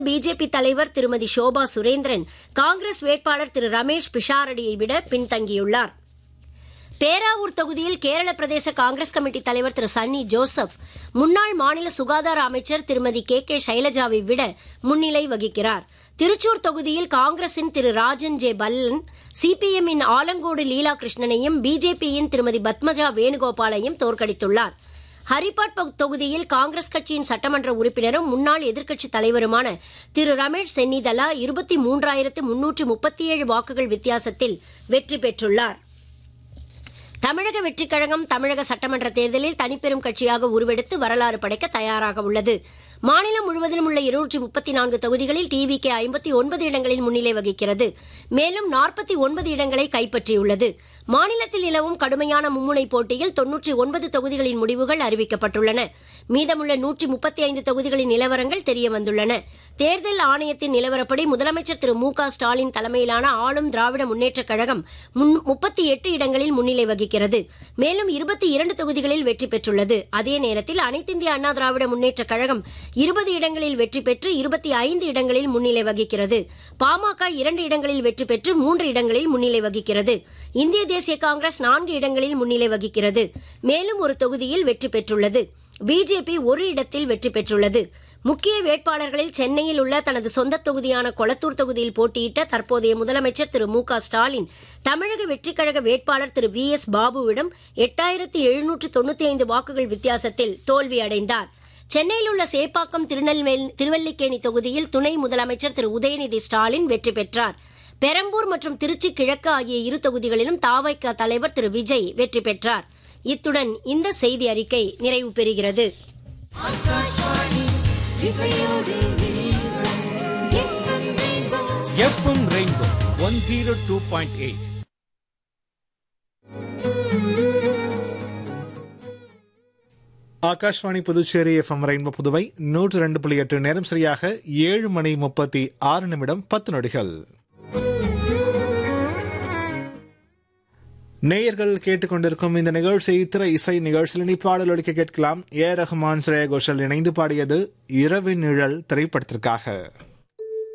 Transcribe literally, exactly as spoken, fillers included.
BJP தலைவர் திருமதி ஷோபா சுரேந்திரன் காங்கிரஸ் வேட்பாளர் திரு ரமேஷ் பிஷாரடியை விட பின்தங்கியுள்ளார். பேராவூர் தொகுதியில் கேரள பிரதேச காங்கிரஸ் கமிட்டி தலைவர் திரு சன்னி ஜோசப் முன்னாள் மாநில சுகாதார அமைச்சர் திருமதி கே கே சைலஜாவை விட முன்னிலை வகிக்கிறார். திருச்சூர் தொகுதியில் காங்கிரசின் திரு ராஜன் ஜே பல்லன் சிபிஎம்மின் ஆலங்கோடு லீலா கிருஷ்ணனையும் பிஜேபியின் திருமதி பத்மஜா வேணுகோபாலையும் தோற்கடித்துள்ளார். ஹரிபாட் தொகுதியில் காங்கிரஸ் கட்சியின் சட்டமன்ற உறுப்பினரும் முன்னாள் எதிர்க்கட்சித் தலைவருமான திரு ரமேஷ் சென்னிதலா இருபத்தி மூன்றாயிரத்து முன்னூற்று முப்பத்தி ஏழு வாக்குகள் வித்தியாசத்தில் வெற்றி பெற்றுள்ளார். தமிழக வெற்றிக் கழகம் தமிழக சட்டமன்ற தேர்தலில் தனிப்பெரும் கட்சியாக உருவெடுத்து வரலாறு படைக்க தயாராக உள்ளது. மாநிலம் முழுவதிலும் உள்ள இருநூற்றி முப்பத்தி நான்கு தொகுதிகளில் டிவிகே ஐம்பத்தி ஒன்பது இடங்களில் முன்னிலை வகிக்கிறது. மேலும் நாற்பத்தி ஒன்பது இடங்களை கைப்பற்றியுள்ளது. மாநிலத்தில் நிலவும் கடுமையான மும்முனை போட்டியில் தொன்னூற்றி ஒன்பது தொகுதிகளின் முடிவுகள் அறிவிக்கப்பட்டுள்ளன. மீதமுள்ள நூற்றி முப்பத்தி ஐந்து தொகுதிகளின் நிலவரங்கள் தெரியவந்துள்ளன. தேர்தல் ஆணையத்தின் நிலவரப்படி முதலமைச்சர் திரு மு க ஸ்டாலின் தலைமையிலான ஆளும் திராவிட முன்னேற்றக் கழகம் முப்பத்தி எட்டு இடங்களில் முன்னிலை வகிக்கிறது. மேலும் இருபத்தி இரண்டு தொகுதிகளில் வெற்றி பெற்றுள்ளது. அதே நேரத்தில் அனைத்திந்திய அண்ணா திராவிட முன்னேற்றக் கழகம் இருபது இடங்களில் வெற்றி பெற்று இருபத்தி ஐந்து இடங்களில் முன்னிலை வகிக்கிறது. பாமக இரண்டு இடங்களில் வெற்றி பெற்று மூன்று இடங்களில் முன்னிலை வகிக்கிறது. இந்திய தேசிய காங்கிரஸ் நான்கு இடங்களில் முன்னிலை வகிக்கிறது. மேலும் ஒரு தொகுதியில் வெற்றி பெற்றுள்ளது. பிஜேபி ஒரு இடத்தில் வெற்றி பெற்றுள்ளது. முக்கிய வேட்பாளர்களில் சென்னையில் உள்ள தனது சொந்த தொகுதியான கொளத்தூர் தொகுதியில் போட்டியிட்ட தற்போதைய முதலமைச்சர் திரு மு க ஸ்டாலின் தமிழக வெற்றிக் கழக வேட்பாளர் திரு வி எஸ் பாபுவிடம் எட்டாயிரத்தி எழுநூற்று தொண்ணூத்தி ஐந்து வாக்குகள் வித்தியாசத்தில் தோல்வியடைந்தார். சென்னையில் உள்ள சேப்பாக்கம் திருநெல்வேலி திருவல்லிக்கேணி தொகுதியில் துணை முதலமைச்சர் திரு உதயநிதி ஸ்டாலின் வெற்றி பெற்றார். பெரம்பூர் மற்றும் திருச்சி கிழக்கு ஆகிய இரு தொகுதிகளிலும் தாவைக்க தலைவர் திரு விஜய் வெற்றி பெற்றார். இத்துடன் இந்த செய்தி அறிக்கை நிறைவு பெறுகிறது. FM rainbow one zero two point eight. Akashvani Puducherry FM rainbow Puduvai நூற்று ரெண்டு புள்ளி எட்டு. நேரம் சரியாக ஏழு மணி முப்பத்தி ஆறு நிமிடம் பத்து நொடிகள். நேயர்கள் கேட்டுக்கொண்டிருக்கும் இந்த நிகழ்ச்சி திரை இசை நிகழ்ச்சியில் இனி பாடல் ஒலிக்க கேட்கலாம். ஏ ரஹ்மான், ஸ்ரேயா கோஷல் இணைந்து பாடியது இரவின் நிழல் திரைப்படத்திற்காக.